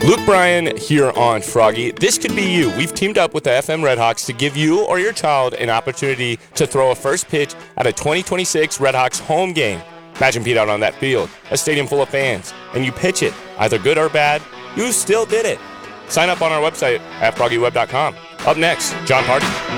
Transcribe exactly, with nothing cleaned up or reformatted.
Luke Bryan here on Froggy. This could be you. We've teamed up with the F M Redhawks to give you or your child an opportunity to throw a first pitch at a twenty twenty-six Redhawks home game. Imagine Pete out on that field, a stadium full of fans, and you pitch it, either good or bad, you still did it. Sign up on our website at froggy web dot com. Up next, John Party.